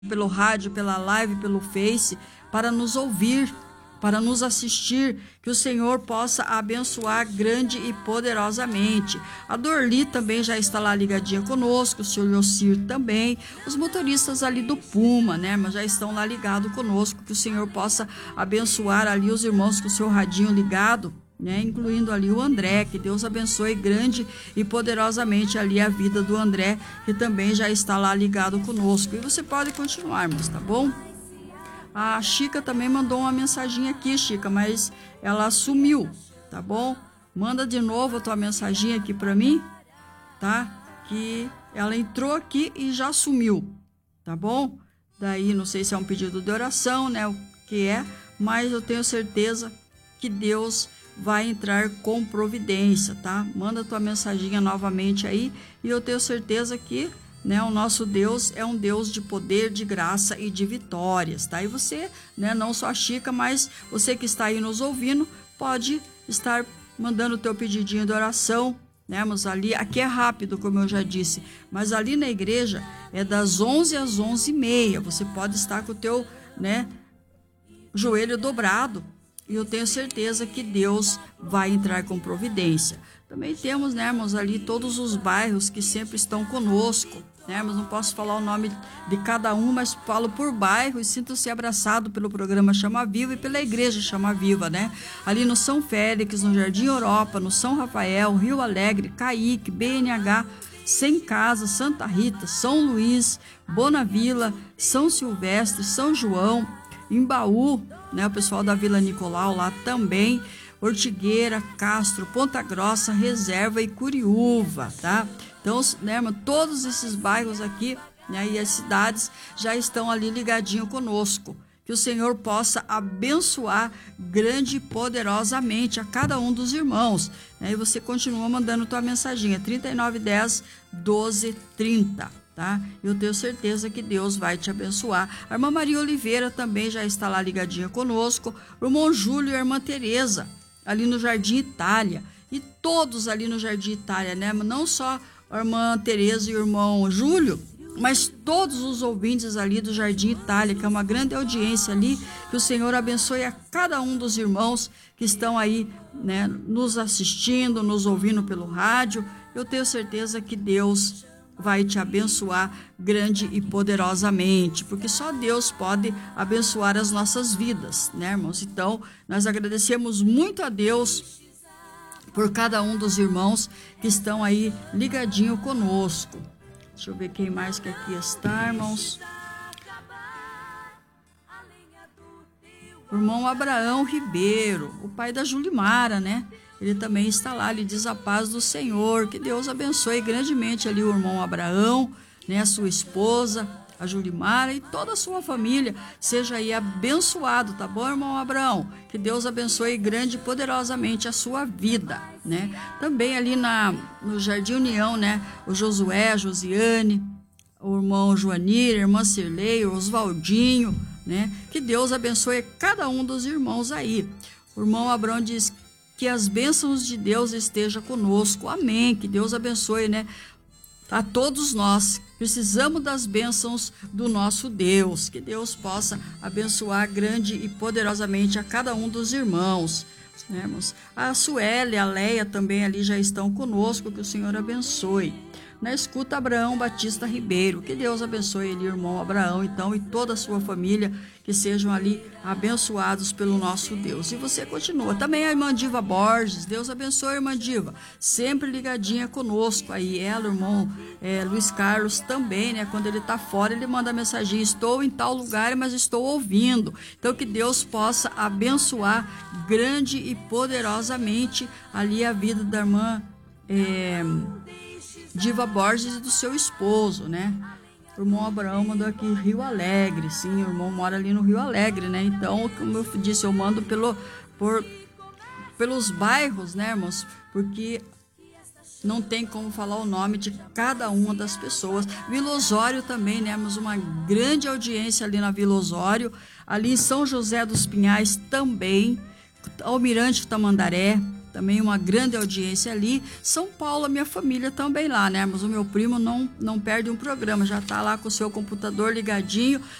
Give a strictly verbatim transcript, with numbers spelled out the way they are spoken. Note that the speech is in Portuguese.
pelo rádio, pela live, pelo Face, para nos ouvir, para nos assistir, que o Senhor possa abençoar grande e poderosamente. A Dorli também já está lá ligadinha conosco, o senhor Yossir também, os motoristas ali do Puma, né, mas já estão lá ligados conosco, que o Senhor possa abençoar ali os irmãos com o seu radinho ligado, né, incluindo ali o André, que Deus abençoe grande e poderosamente ali a vida do André, que também já está lá ligado conosco. E você pode continuar, irmãos, tá bom? A Chica também mandou uma mensagem aqui, Chica, mas ela sumiu, tá bom? Manda de novo a tua mensagem aqui para mim, tá? Que ela entrou aqui e já sumiu, tá bom? Daí, não sei se é um pedido de oração, né, o que é, mas eu tenho certeza que Deus vai entrar com providência, tá? Manda tua mensaginha novamente aí e eu tenho certeza que, né, o nosso Deus é um Deus de poder, de graça e de vitórias, tá? E você, né, não só a Chica, mas você que está aí nos ouvindo, pode estar mandando o teu pedidinho de oração, né? Mas ali, aqui é rápido, como eu já disse, mas ali na igreja é das onze às onze e meia, você pode estar com o teu, né, joelho dobrado, e eu tenho certeza que Deus vai entrar com providência. Também temos, né, irmãos, ali todos os bairros que sempre estão conosco, né, mas não posso falar o nome de cada um, mas falo por bairro e sinto-se abraçado pelo programa Chama Viva e pela igreja Chama Viva, né? Ali no São Félix, no Jardim Europa, no São Rafael, Rio Alegre, Caique, B N H, Sem Casa, Santa Rita, São Luís, Bonavila, São Silvestre, São João, Embaú, né, o pessoal da Vila Nicolau lá também, Ortigueira, Castro, Ponta Grossa, Reserva e Curiúva, tá? Então, né, todos esses bairros aqui, né, e as cidades já estão ali ligadinho conosco. Que o Senhor possa abençoar grande e poderosamente a cada um dos irmãos, né? E você continua mandando tua mensaginha, trinta e nove dez, doze, trinta. Tá? Eu tenho certeza que Deus vai te abençoar. A irmã Maria Oliveira também já está lá ligadinha conosco. O irmão Júlio e a irmã Tereza, ali no Jardim Itália. E todos ali no Jardim Itália, né? Não só a irmã Tereza e o irmão Júlio, mas todos os ouvintes ali do Jardim Itália, que é uma grande audiência ali. Que o Senhor abençoe a cada um dos irmãos que estão aí, né, nos assistindo, nos ouvindo pelo rádio. Eu tenho certeza que Deus vai te abençoar grande e poderosamente, porque só Deus pode abençoar as nossas vidas, né, irmãos? Então, nós agradecemos muito a Deus por cada um dos irmãos que estão aí ligadinho conosco. Deixa eu ver quem mais que aqui está, irmãos. O irmão Abraão Ribeiro, o pai da Julimara, né? Ele também está lá, ele diz a paz do Senhor, que Deus abençoe grandemente ali o irmão Abraão, né, a sua esposa, a Julimara e toda a sua família, seja aí abençoado, tá bom, irmão Abraão? Que Deus abençoe grande e poderosamente a sua vida, né? Também ali na, no Jardim União, né, o Josué, a Josiane, o irmão Joanir, a irmã Cirlei, o Oswaldinho, né? Que Deus abençoe cada um dos irmãos aí. O irmão Abraão diz que as bênçãos de Deus estejam conosco. Amém. Que Deus abençoe, né, a todos nós. Precisamos das bênçãos do nosso Deus. Que Deus possa abençoar grande e poderosamente a cada um dos irmãos. Né, irmãos? A Sueli, a Leia também ali já estão conosco. Que o Senhor abençoe. Na escuta, Abraão Batista Ribeiro. Que Deus abençoe ele, irmão Abraão, então, e toda a sua família, que sejam ali abençoados pelo nosso Deus. E você continua. Também a irmã Diva Borges. Deus abençoe a irmã Diva. Sempre ligadinha conosco aí. Ela, o irmão é, Luiz Carlos também, né? Quando ele está fora, ele manda mensagem: estou em tal lugar, mas estou ouvindo. Então, que Deus possa abençoar grande e poderosamente ali a vida da irmã É, Diva Borges e do seu esposo, né? O irmão Abraão mandou aqui Rio Alegre, sim, o irmão mora ali no Rio Alegre, né? Então, como eu disse, eu mando pelo, por, pelos bairros, né, irmãos? Porque não tem como falar o nome de cada uma das pessoas. Vila Osório também, né? Temos uma grande audiência ali na Vila Osório, ali em São José dos Pinhais também, Almirante Tamandaré, também uma grande audiência ali. São Paulo, a minha família também lá, né? Mas o meu primo não, não perde um programa, já tá lá com o seu computador ligadinho,